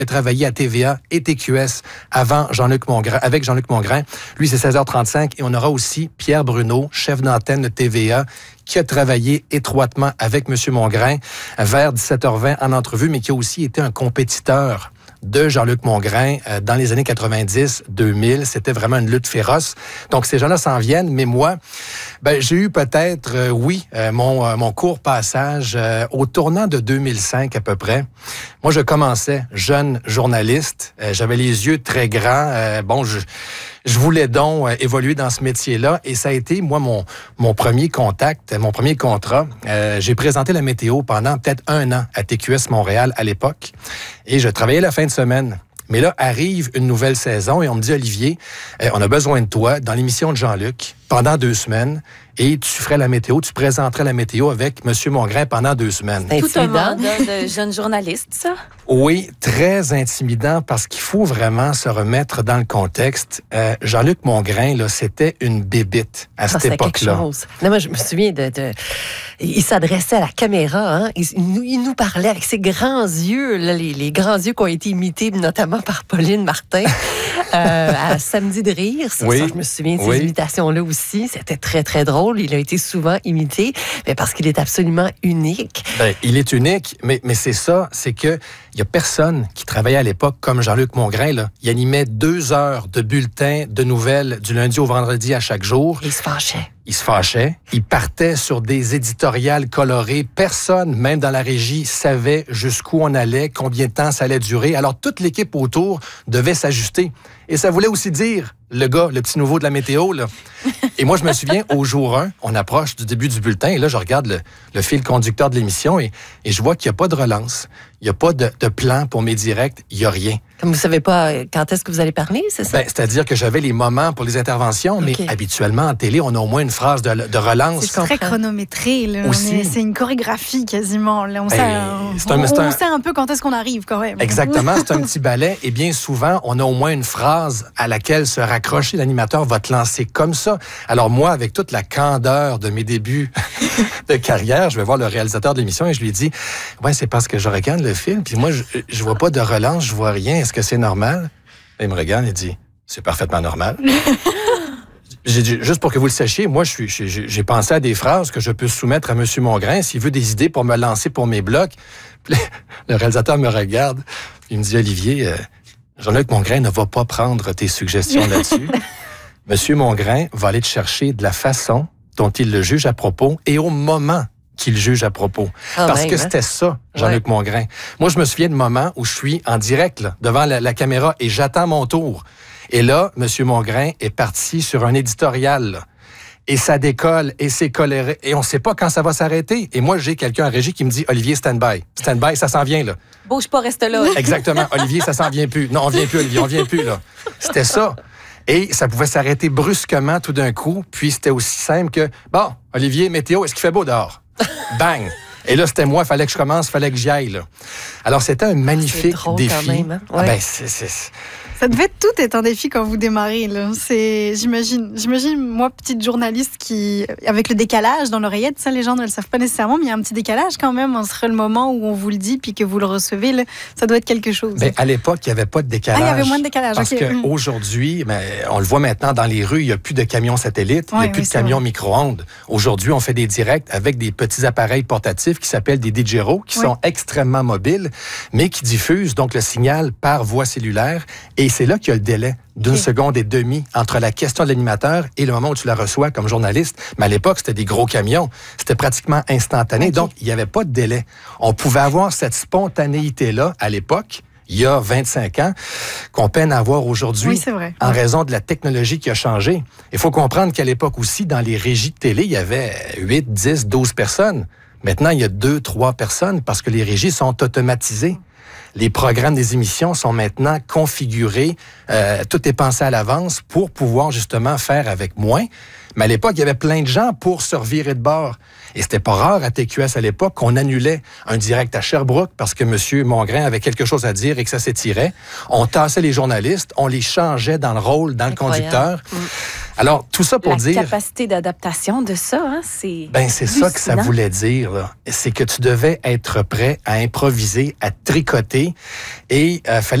J'ai travaillé à TVA et TQS avec Jean-Luc Mongrain. Lui, c'est 16h35. Et on aura aussi Pierre Bruno, chef d'antenne de TVA, qui a travaillé étroitement avec M. Mongrain vers 17h20 en entrevue, mais qui a aussi été un compétiteur de Jean-Luc Mongrain dans les années 90-2000. C'était vraiment une lutte féroce. Donc, ces gens-là s'en viennent, mais moi, j'ai eu peut-être, mon court passage au tournant de 2005 à peu près. Moi, je commençais jeune journaliste. J'avais les yeux très grands. Je voulais donc évoluer dans ce métier-là et ça a été, moi, mon premier contact, mon premier contrat. J'ai présenté la météo pendant peut-être 1 an à TQS Montréal à l'époque et je travaillais la fin de semaine. Mais là, arrive une nouvelle saison et on me dit, Olivier, on a besoin de toi dans l'émission de Jean-Luc pendant 2 semaines et tu ferais la météo, tu présenterais la météo avec M. Mongrain pendant 2 semaines. C'est tout un mandat de jeune journaliste, ça? Oui, très intimidant parce qu'il faut vraiment se remettre dans le contexte. Jean-Luc Mongrain, là, c'était une bébite à cette époque-là. Non, moi, je me souviens il s'adressait à la caméra, hein? Il nous parlait avec ses grands yeux, là, les grands yeux qui ont été imités notamment par Pauline Martin à Samedi de rire. Ça, je me souviens de ces imitations-là aussi. C'était très, très drôle. Il a été souvent imité, mais parce qu'il est absolument unique. Il est unique, mais c'est ça, c'est que il y a personne qui travaillait à l'époque comme Jean-Luc Mongrain. Là. Il animait 2 heures de bulletins de nouvelles du lundi au vendredi à chaque jour. Il se fâchait. Il partait sur des éditoriales colorées. Personne, même dans la régie, savait jusqu'où on allait, combien de temps ça allait durer. Alors, toute l'équipe autour devait s'ajuster. Et ça voulait aussi dire, le petit nouveau de la météo, là. Et moi, je me souviens, au jour 1, on approche du début du bulletin. Et là, je regarde le fil conducteur de l'émission et je vois qu'il n'y a pas de relance. Il n'y a pas de plan pour mes directs. Il n'y a rien. Comme vous ne savez pas quand est-ce que vous allez parler, c'est ça? C'est-à-dire que j'avais les moments pour les interventions, mais habituellement, en télé, on a au moins une phrase de relance. C'est très chronométré. Là. C'est une chorégraphie quasiment. Là. On sait un peu quand est-ce qu'on arrive quand même. Exactement, c'est un petit ballet. Et bien souvent, on a au moins une phrase à laquelle se raccrocher. L'animateur va te lancer comme ça. Alors moi, avec toute la candeur de mes débuts de carrière, je vais voir le réalisateur de l'émission et je lui dis, c'est parce que je regarde le film, puis moi, je vois pas de relance, je vois rien. Est-ce que c'est normal? Il me regarde et dit, c'est parfaitement normal. J'ai dit, juste pour que vous le sachiez, moi, j'ai pensé à des phrases que je peux soumettre à M. Mongrain s'il veut des idées pour me lancer pour mes blocs. Puis le réalisateur me regarde, il me dit, Olivier, Jean-Luc Mongrain ne va pas prendre tes suggestions là-dessus. M. Mongrain va aller te chercher de la façon dont il le juge à propos et au moment qu'il juge à propos. Parce que c'était ça, Jean-Luc Mongrain. Moi, je me souviens de moments où je suis en direct là, devant la caméra et j'attends mon tour. Et là, M. Mongrain est parti sur un éditorial. Là. Et ça décolle et c'est coléré. Et on ne sait pas quand ça va s'arrêter. Et moi, j'ai quelqu'un en régie qui me dit, Olivier, stand-by. Stand-by, ça s'en vient, là. Bouge pas, reste là. Exactement. Olivier, ça s'en vient plus. Non, on vient plus, Olivier, on vient plus, là. C'était ça. Et ça pouvait s'arrêter brusquement tout d'un coup. Puis c'était aussi simple que, bon, Olivier, météo, est-ce qu'il fait beau dehors? Bang! Et là, c'était moi, il fallait que je commence, il fallait que j'y aille. Là. Alors, c'était un magnifique défi. Quand même, hein? Ouais. Ça devait tout être un défi quand vous démarrez. Là. J'imagine, moi, petite journaliste qui, avec le décalage dans l'oreillette, ça, les gens ne le savent pas nécessairement, mais il y a un petit décalage quand même entre le moment où on vous le dit puis que vous le recevez. Là, ça doit être quelque chose. À l'époque, il n'y avait pas de décalage. Il y avait moins de décalage. Parce qu'aujourd'hui, on le voit maintenant dans les rues, il n'y a plus de camions satellites, il n'y a plus de camions micro-ondes. Aujourd'hui, on fait des directs avec des petits appareils portatifs qui s'appellent des DJRO, qui sont extrêmement mobiles, mais qui diffusent donc le signal par voie cellulaire. Et c'est là qu'il y a le délai d'1 seconde et demie entre la question de l'animateur et le moment où tu la reçois comme journaliste. Mais à l'époque, c'était des gros camions. C'était pratiquement instantané. Donc, il n'y avait pas de délai. On pouvait avoir cette spontanéité-là à l'époque, il y a 25 ans, qu'on peine à avoir aujourd'hui en raison de la technologie qui a changé. Il faut comprendre qu'à l'époque aussi, dans les régies de télé, il y avait 8, 10, 12 personnes. Maintenant, il y a 2, 3 personnes parce que les régies sont automatisées. Les programmes des émissions sont maintenant configurés. Tout est pensé à l'avance pour pouvoir justement faire avec moins. Mais à l'époque, il y avait plein de gens pour se revirer de bord. Et c'était pas rare à TQS à l'époque qu'on annulait un direct à Sherbrooke parce que M. Mongrain avait quelque chose à dire et que ça s'étirait. On tassait les journalistes, on les changeait dans le rôle, dans le conducteur. Alors, tout ça pour La dire... capacité d'adaptation de ça, hein, c'est... Ben, c'est ça que ça hallucinant. voulait dire, là. C'est que tu devais être prêt à improviser, à tricoter et fallait